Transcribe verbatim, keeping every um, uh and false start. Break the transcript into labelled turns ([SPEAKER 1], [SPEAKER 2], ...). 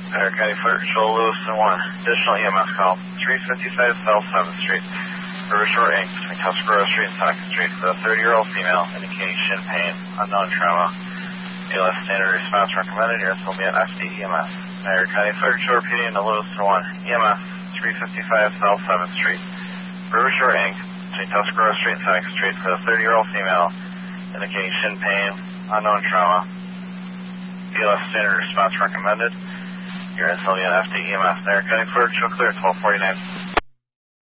[SPEAKER 1] Better County Fire Patrol, Lewiston one. Additional E M S call, three fifty-five South seventh Street. River Shore Incorporated between Tuscarora Street and Second Street for a thirty-year-old female indicating shin pain, unknown trauma. A L S standard response recommended. Units will be at F D E M S. Better County Fire Patrol repeating to Lewiston one. E M S, three fifty-five South seventh Street. River Shore Incorporated between Tuscarora Street and Second Street for a thirty-year-old female indicating shin pain, unknown trauma. A L S standard response recommended. Units will be at F D E M S. Better County Fire Patrol clear, twelve forty-nine.